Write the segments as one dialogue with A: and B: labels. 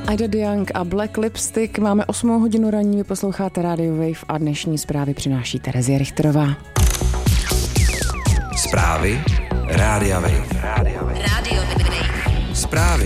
A: Ida Young a Black Lipstick. Máme 8 hodinu ranní, vy posloucháte Radio Wave a dnešní zprávy přináší Terezie Richterová.
B: Zprávy Rádia Wave. Zprávy.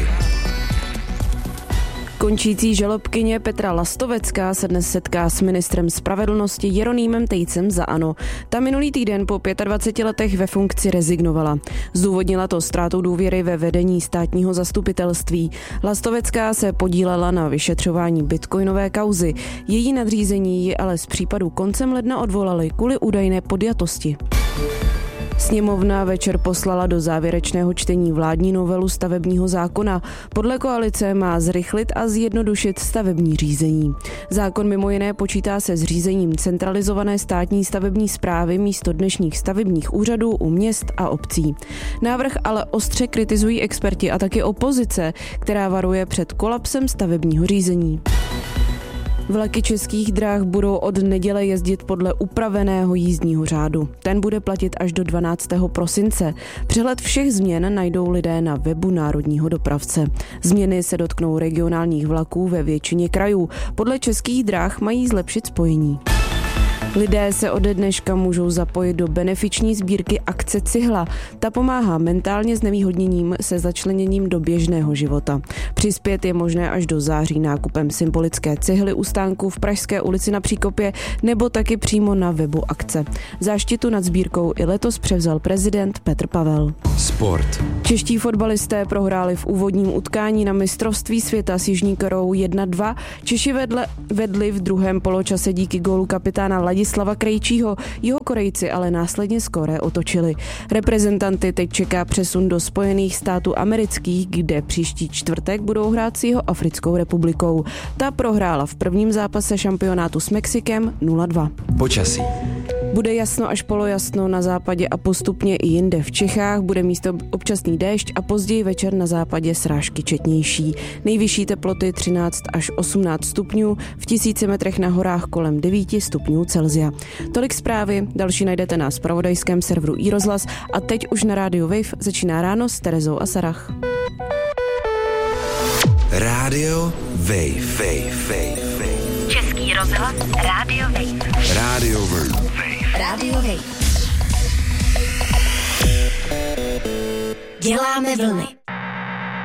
C: Končící žalobkyně Petra Lastovecká se dnes setká s ministrem spravedlnosti Jeronýmem Tejcem za ANO. Ta minulý týden po 25 letech ve funkci rezignovala. Zdůvodnila to ztrátou důvěry ve vedení státního zastupitelství. Lastovecká se podílela na vyšetřování bitcoinové kauzy. Její nadřízení ji ale z případu koncem ledna odvolali kvůli údajné podjatosti. Sněmovna večer poslala do závěrečného čtení vládní novelu stavebního zákona. Podle koalice má zrychlit a zjednodušit stavební řízení. Zákon mimo jiné počítá se zřízením centralizované státní stavební správy místo dnešních stavebních úřadů u měst a obcí. Návrh ale ostře kritizují experti a taky opozice, která varuje před kolapsem stavebního řízení. Vlaky Českých drah budou od neděle jezdit podle upraveného jízdního řádu. Ten bude platit až do 12. prosince. Přehled všech změn najdou lidé na webu Národního dopravce. Změny se dotknou regionálních vlaků ve většině krajů. Podle Českých drah mají zlepšit spojení. Lidé se ode dneška můžou zapojit do benefiční sbírky akce Cihla. Ta pomáhá mentálně znevýhodněním se začleněním do běžného života. Přispět je možné až do září nákupem symbolické cihly u stánku v Pražské ulici na Příkopě nebo taky přímo na webu akce. Záštitu nad sbírkou i letos převzal prezident Petr Pavel.
B: Sport.
C: Čeští fotbalisté prohráli v úvodním utkání na mistrovství světa s Jižní Koreou 1-2. Češi vedli v druhém poločase díky gólu kapitána Ladislava Krejčího. Jeho Korejci ale následně skóre otočili. Reprezentanty teď čeká přesun do Spojených států amerických, kde příští čtvrtek budou hrát s Jihoafrickou republikou. Ta prohrála v prvním zápase šampionátu s Mexikem 0-2.
B: Počasí.
C: Bude jasno až polojasno na západě a postupně i jinde v Čechách. Bude místo občasný déšť a později večer na západě srážky četnější. Nejvyšší teploty 13 až 18 stupňů, v 1000 metrech na horách kolem 9 stupňů Celsia. Tolik zprávy, další najdete na zpravodajském serveru iRozhlas a teď už na Radio Wave začíná ráno s Terezou a Sarah.
B: Radio Wave.
D: Český rozhlas Radio Wave.
B: Radio Wave.
D: Radio Wave. Děláme vlny.